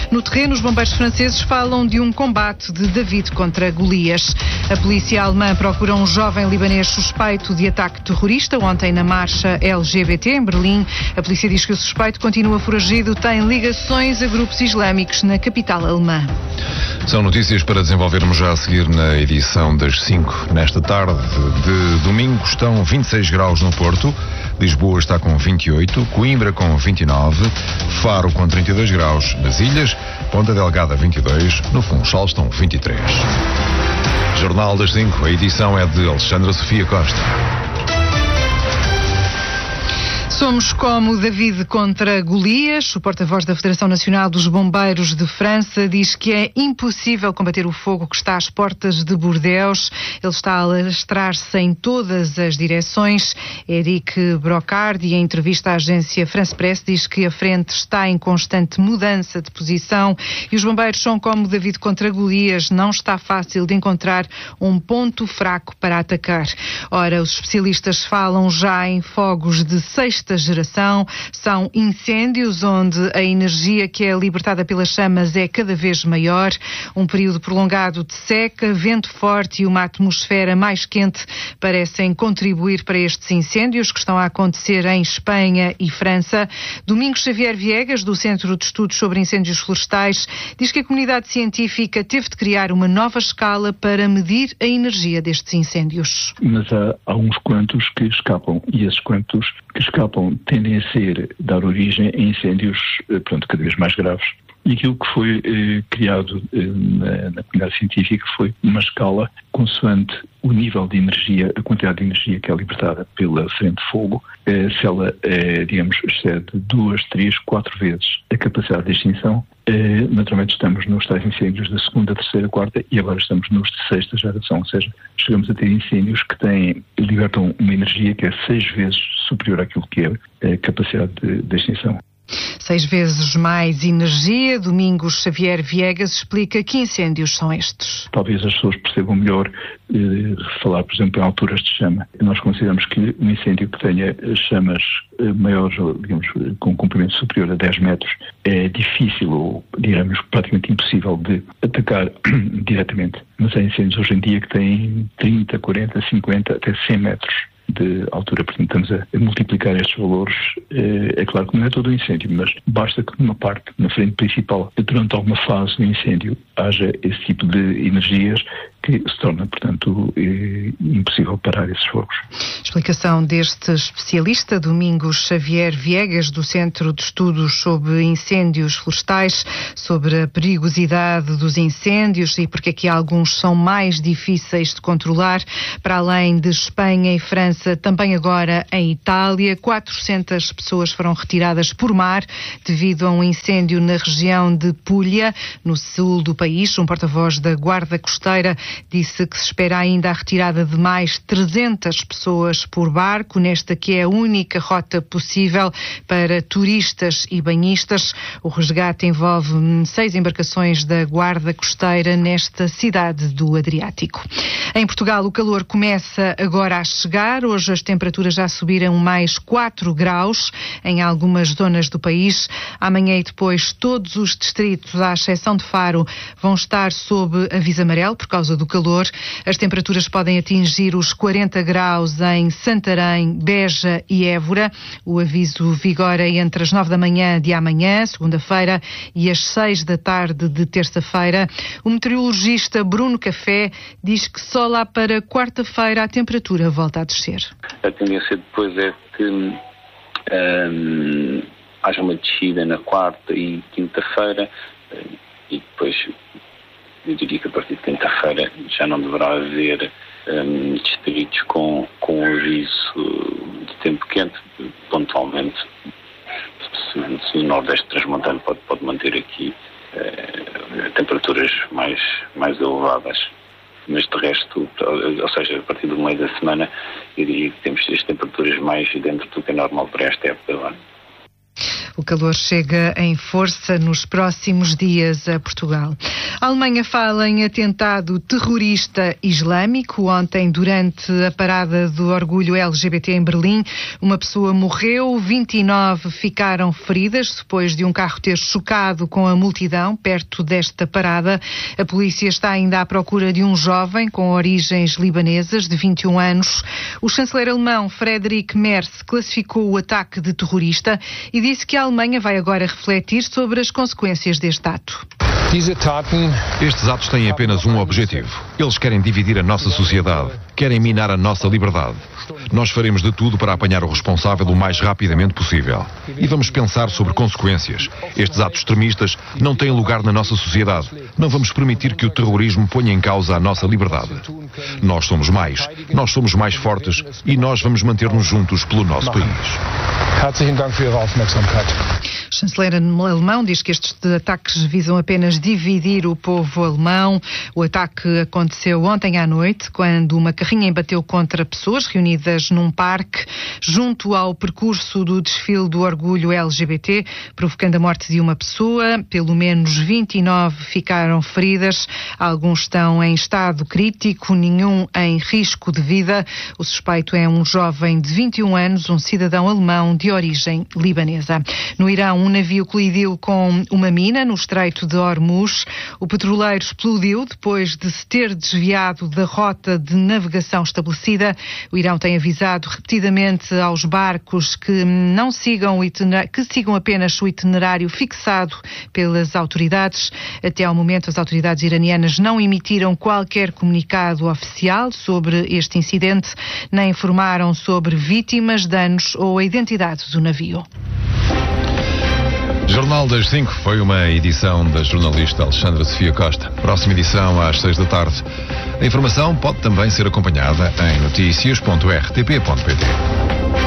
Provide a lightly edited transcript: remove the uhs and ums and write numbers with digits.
No terreno, os bombeiros franceses falam de um combate de David contra Golias. A polícia alemã procura um jovem libanês suspeito de ataque terrorista ontem na marcha LGBT em Berlim. A polícia diz que o suspeito continua foragido, tem ligações a grupos islâmicos na capital alemã. São notícias para desenvolvermos já a seguir na edição das 5. Nesta tarde de domingo estão 26 graus no Porto, Lisboa está com 28, Coimbra com 29, Faro com 32 graus nas ilhas, Ponta Delgada 22, no Funchal estão 23. Jornal das 5, a edição é de Alexandra Sofia Costa. Somos como David contra Golias. O porta-voz da Federação Nacional dos Bombeiros de França diz que é impossível combater o fogo que está às portas de Bordeaux. Ele está a alastrar-se em todas as direções. Eric Brocardi, em entrevista à agência France Press, diz que a frente está em constante mudança de posição e os bombeiros são como David contra Golias. Não está fácil de encontrar um ponto fraco para atacar. Ora, os especialistas falam já em fogos de sexta geração. São incêndios onde a energia que é libertada pelas chamas é cada vez maior. Um período prolongado de seca, vento forte e uma atmosfera mais quente parecem contribuir para estes incêndios que estão a acontecer em Espanha e França. Domingos Xavier Viegas, do Centro de Estudos sobre Incêndios Florestais, diz que a comunidade científica teve de criar uma nova escala para medir a energia destes incêndios. Mas há uns quantos que escapam e esses quantos que escapam tendem a dar origem a incêndios, cada vez mais graves. E aquilo que foi criado na comunidade científica foi uma escala consoante o nível de energia, a quantidade de energia que é libertada pela frente de fogo, se ela, excede 2, 3, 4 vezes a capacidade de extinção. Naturalmente estamos nos tais incêndios da segunda, terceira, quarta e agora estamos nos de sexta geração, ou seja, chegamos a ter incêndios que libertam uma energia que é 6 vezes superior àquilo que é a capacidade de extinção. 6 vezes mais energia. Domingos Xavier Viegas explica que incêndios são estes. Talvez as pessoas percebam melhor falar, por exemplo, em alturas de chama. Nós consideramos que um incêndio que tenha chamas maiores, com um comprimento superior a 10 metros, é difícil ou, praticamente impossível de atacar diretamente. Mas há incêndios hoje em dia que têm 30, 40, 50, até 100 metros de altura. Portanto, estamos a multiplicar estes valores. É claro que não é todo o incêndio, mas basta que numa parte, na frente principal, durante alguma fase do incêndio, haja esse tipo de energias que se torna, portanto, impossível parar esses fogos. Explicação deste especialista, Domingos Xavier Viegas, do Centro de Estudos sobre Incêndios Florestais, sobre a perigosidade dos incêndios e porque é que alguns são mais difíceis de controlar. Para além de Espanha e França, também agora em Itália, 400 pessoas foram retiradas por mar devido a um incêndio na região de Puglia, no sul do país. Um porta-voz da Guarda Costeira disse que se espera ainda a retirada de mais 300 pessoas por barco, nesta que é a única rota possível para turistas e banhistas. O resgate envolve 6 embarcações da Guarda Costeira nesta cidade do Adriático. Em Portugal, o calor começa agora a chegar. Hoje as temperaturas já subiram mais 4 graus em algumas zonas do país. Amanhã e depois todos os distritos, à exceção de Faro, vão estar sob aviso amarelo por causa do calor. As temperaturas podem atingir os 40 graus em Santarém, Beja e Évora. O aviso vigora entre as 9 da manhã de amanhã, segunda-feira, e as 6 da tarde de terça-feira. O meteorologista Bruno Café diz que só lá para quarta-feira a temperatura volta a descer. A tendência depois é que haja uma descida na quarta e quinta-feira e depois eu diria que a partir de quinta-feira já não deverá haver distritos com aviso de tempo quente. Pontualmente, se o Nordeste Transmontano pode manter aqui temperaturas mais elevadas. Mas de resto, ou seja, a partir do meio da semana, eu diria que temos as temperaturas mais dentro do que é normal para esta época do ano. O calor chega em força nos próximos dias a Portugal. A Alemanha fala em atentado terrorista islâmico. Ontem, durante a parada do orgulho LGBT em Berlim, uma pessoa morreu, 29 ficaram feridas depois de um carro ter chocado com a multidão perto desta parada. A polícia está ainda à procura de um jovem com origens libanesas de 21 anos. O chanceler alemão Friedrich Merz classificou o ataque de terrorista e disse que a Alemanha vai agora refletir sobre as consequências deste ato. Estes atos têm apenas um objetivo. Eles querem dividir a nossa sociedade, querem minar a nossa liberdade. Nós faremos de tudo para apanhar o responsável o mais rapidamente possível. E vamos pensar sobre consequências. Estes atos extremistas não têm lugar na nossa sociedade. Não vamos permitir que o terrorismo ponha em causa a nossa liberdade. Nós somos mais fortes e nós vamos manter-nos juntos pelo nosso país. O chanceler alemão diz que estes ataques visam apenas dividir o povo alemão. O ataque aconteceu ontem à noite, quando uma carrinha embateu contra pessoas reunidas num parque junto ao percurso do desfile do orgulho LGBT, provocando a morte de uma pessoa. Pelo menos 29 ficaram feridas. Alguns estão em estado crítico, nenhum em risco de vida. O suspeito é um jovem de 21 anos, um cidadão alemão de origem libanesa. No Irão, um navio colidiu com uma mina no Estreito de Hormuz. O petroleiro explodiu depois de se ter desviado da rota de navegação estabelecida. O Irão tem avisado repetidamente aos barcos que não sigam que sigam apenas o itinerário fixado pelas autoridades. Até ao momento, as autoridades iranianas não emitiram qualquer comunicado oficial sobre este incidente, nem informaram sobre vítimas, danos ou a identidade do navio. Jornal das 5 foi uma edição da jornalista Alexandra Sofia Costa. Próxima edição às 6 da tarde. A informação pode também ser acompanhada em noticias.rtp.pt.